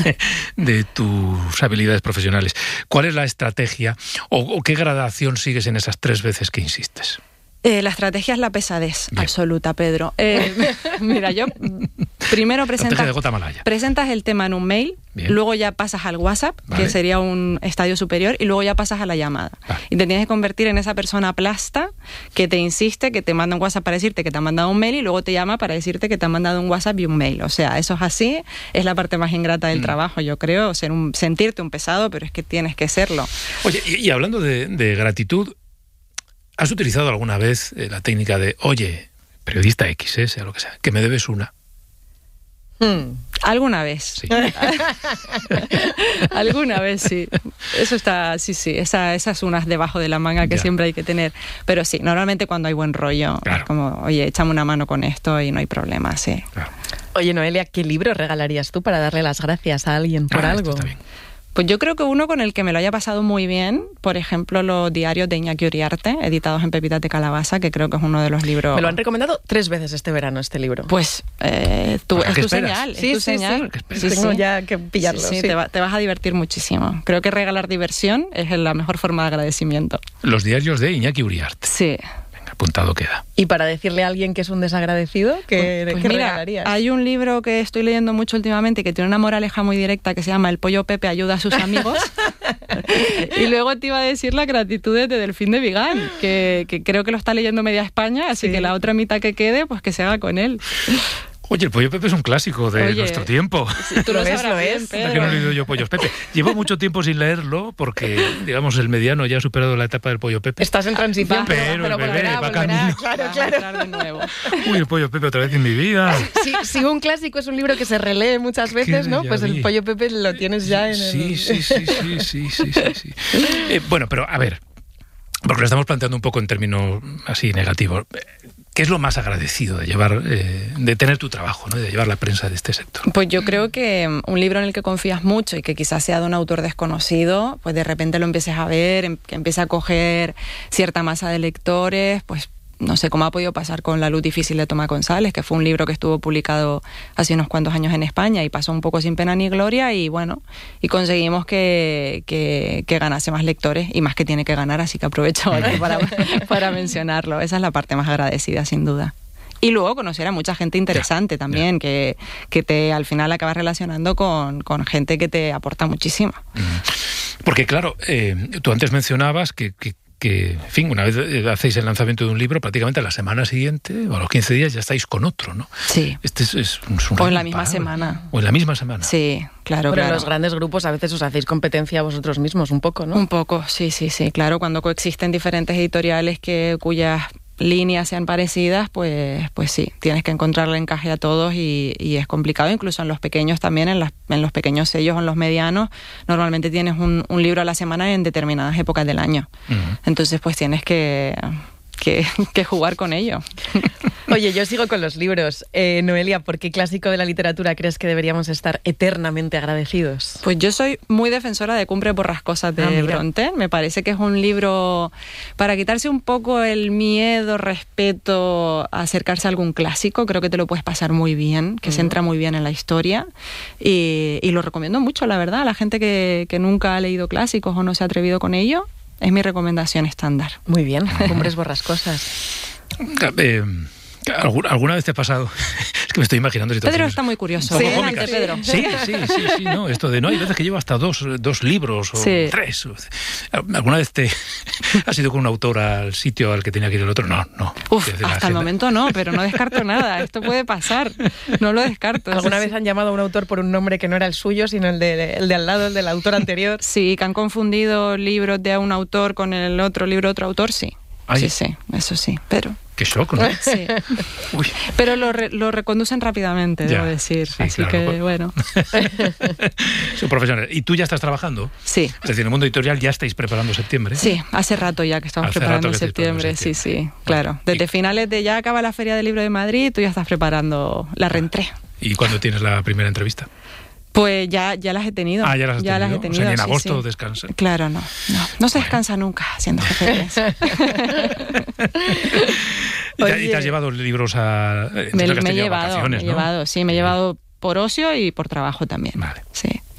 de tus habilidades profesionales. ¿Cuál es la estrategia o qué gradación sigues en esas 3 veces que insistes? La estrategia es la pesadez absoluta, Pedro. Mira, yo primero presentas el tema en un mail, luego ya pasas al WhatsApp, que sería un estadio superior, y luego ya pasas a la llamada. Y te tienes que convertir en esa persona plasta que te insiste, que te manda un WhatsApp para decirte que te ha mandado un mail y luego te llama para decirte que te ha mandado un WhatsApp y un mail. O sea, eso es así, es la parte más ingrata del trabajo, yo creo, sentirte un pesado, pero es que tienes que serlo. Oye, y hablando de gratitud, ¿has utilizado alguna vez la técnica de, oye, periodista X, sea lo que sea, que me debes una? Alguna vez. Sí. Alguna vez, sí. Eso está, sí. Esas unas debajo de la manga que siempre hay que tener. Pero sí, normalmente cuando hay buen rollo, es como, oye, échame una mano con esto y no hay problema, sí. Claro. Oye, Noelia, ¿qué libro regalarías tú para darle las gracias a alguien por algo? Esto está bien. Pues yo creo que uno con el que me lo haya pasado muy bien, por ejemplo, los diarios de Iñaki Uriarte, editados en Pepitas de Calabaza, que creo que es uno de los libros... Me lo han recomendado 3 veces este verano, este libro. Pues es tu señal. Sí. Tengo ya que pillarlo. Sí. Te vas a divertir muchísimo. Creo que regalar diversión es la mejor forma de agradecimiento. Los diarios de Iñaki Uriarte. Sí. Apuntado queda. ¿Y para decirle a alguien que es un desagradecido, qué regalarías? Hay un libro que estoy leyendo mucho últimamente que tiene una moraleja muy directa que se llama El pollo Pepe ayuda a sus amigos. Y luego te iba a decir las gratitudes de Delfín de Vigán, que creo que lo está leyendo media España, así que la otra mitad que quede, pues que se haga con él. Oye, el Pollo Pepe es un clásico de nuestro tiempo. Sí, tú lo es. ¿Por qué no he leído yo Pollos Pepe? Llevo mucho tiempo sin leerlo porque, digamos, el mediano ya ha superado la etapa del Pollo Pepe. Estás en transición, pero el bebé va camino. Claro. De nuevo. Uy, el Pollo Pepe otra vez en mi vida. Si un clásico es un libro que se relee muchas veces, ¿no? Pues el Pollo Pepe lo tienes ya en el... Sí. Bueno, pero a ver, porque lo estamos planteando un poco en términos así negativos. ¿Qué es lo más agradecido de llevar, de tener tu trabajo, ¿no? De llevar la prensa de este sector? Pues yo creo que un libro en el que confías mucho y que quizás sea de un autor desconocido, pues de repente lo empieces a ver, que empiece a coger cierta masa de lectores, pues no sé cómo ha podido pasar con La luz difícil de Tomás González, que fue un libro que estuvo publicado hace unos cuantos años en España y pasó un poco sin pena ni gloria y bueno, y conseguimos que ganase más lectores y más que tiene que ganar, así que aprovecho aquí para mencionarlo. Esa es la parte más agradecida, sin duda. Y luego conocer a mucha gente interesante también, que te al final acabas relacionando con gente que te aporta muchísimo. Porque claro, tú antes mencionabas que, en fin, una vez hacéis el lanzamiento de un libro, prácticamente a la semana siguiente, o a los 15 días, ya estáis con otro, ¿no? Sí. Este es un o en la misma semana. O en la misma semana. Sí, claro. Pero en los grandes grupos a veces os hacéis competencia a vosotros mismos, un poco, ¿no? Un poco, sí. Claro, cuando coexisten diferentes editoriales cuyas líneas sean parecidas, pues sí, tienes que encontrarle encaje a todos y es complicado, incluso en los pequeños también, en los pequeños sellos o en los medianos, normalmente tienes un libro a la semana en determinadas épocas del año. Entonces pues tienes que jugar con ello. Oye, yo sigo con los libros. Noelia, ¿por qué clásico de la literatura crees que deberíamos estar eternamente agradecidos? Pues yo soy muy defensora de Cumbres borrascosas de Brontë. Me parece que es un libro para quitarse un poco el miedo, respeto a acercarse a algún clásico. Creo que te lo puedes pasar muy bien, que se entra muy bien en la historia. Y lo recomiendo mucho, la verdad, a la gente que nunca ha leído clásicos o no se ha atrevido con ello. Es mi recomendación estándar. Muy bien, Cumbres borrascosas. ¿Alguna vez te ha pasado? Es que me estoy imaginando situaciones. Pedro está muy curioso. Sí, Pedro. Sí, no, esto de no, hay veces que llevo hasta dos libros o 3. ¿Alguna vez te has ido con un autor al sitio al que tenía que ir el otro? No. Hasta el momento no, pero no descarto nada. Esto puede pasar, no lo descarto. ¿Alguna vez han llamado a un autor por un nombre que no era el suyo, sino el de al lado, el del autor anterior? Sí, que han confundido libros de un autor con el otro libro de otro autor, sí. Ay. Sí, eso sí, pero... Qué shock, ¿no? Sí. Uy. Pero lo reconducen rápidamente, debo decir. Sí, así claro, que, bueno. Son profesionales. ¿Y tú ya estás trabajando? Sí. Es decir, en el mundo editorial ya estáis preparando septiembre. Sí, hace rato ya que estamos preparando septiembre. Sí, claro. Desde finales de ya acaba la Feria del Libro de Madrid, tú ya estás preparando la reentré. ¿Y cuándo tienes la primera entrevista? Pues ya las he tenido. Ya las he tenido. O sea, ni en agosto descansa. Claro, no se descansa nunca siendo jefe de prensa. ¿Y te has llevado libros a... Me he llevado por ocio y por trabajo también. Vale. Sí.